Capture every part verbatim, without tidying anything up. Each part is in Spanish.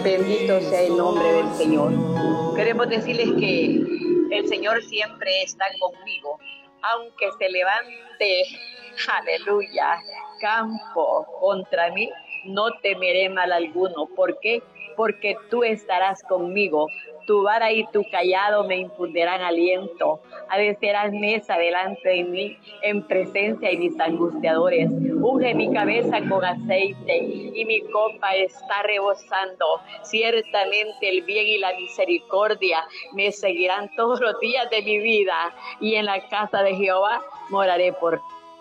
Bendito sea el nombre del Señor. Queremos decirles que el Señor siempre está conmigo, aunque se levante, aleluya, campo contra mí, no temeré mal alguno. ¿Por qué? Porque tú estarás conmigo. Tu vara y tu callado me infundirán aliento. Adecerás mesa delante de mí en presencia de mis angustiadores. Unge mi cabeza con aceite y mi copa está rebosando. Ciertamente el bien y la misericordia me seguirán todos los días de mi vida, y en la casa de Jehová moraré por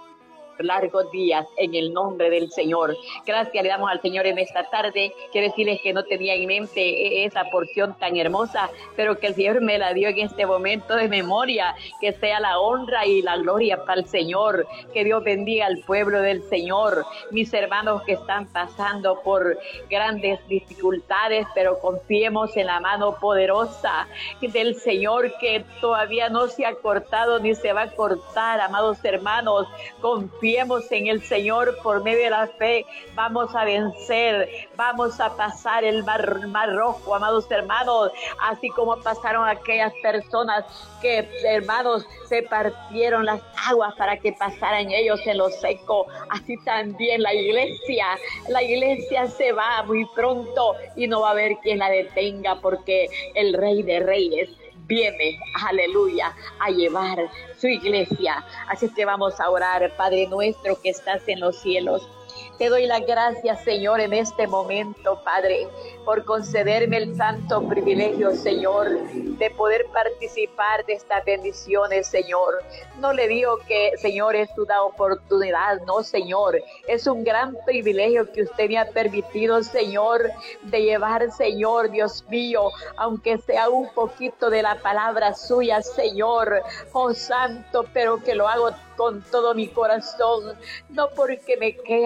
largos días en el nombre del Señor. Gracias le damos al Señor en esta tarde. Quiero decirles que no tenía en mente esa porción tan hermosa, pero que el Señor me la dio en este momento de memoria. Que sea la honra y la gloria para el Señor. Que Dios bendiga al pueblo del Señor. Mis hermanos que están pasando por grandes dificultades, pero confiemos en la mano poderosa del Señor, que todavía no se ha cortado ni se va a cortar, amados hermanos. Confiemos Confiemos en el Señor por medio de la fe. Vamos a vencer, vamos a pasar el mar, mar rojo, amados hermanos, así como pasaron aquellas personas que, hermanos, se partieron las aguas para que pasaran ellos en lo seco. Así también la iglesia, la iglesia se va muy pronto y no va a haber quien la detenga, porque el Rey de Reyes viene, aleluya, a llevar su iglesia. Así que vamos a orar. Padre nuestro que estás en los cielos, te doy las gracias, Señor, en este momento, Padre, por concederme el santo privilegio, Señor, de poder participar de estas bendiciones, Señor. No le digo que, Señor, es una oportunidad, no, Señor. Es un gran privilegio que usted me ha permitido, Señor, de llevar, Señor, Dios mío, aunque sea un poquito de la palabra suya, Señor, oh Santo, pero que lo hago con todo mi corazón, no porque me quede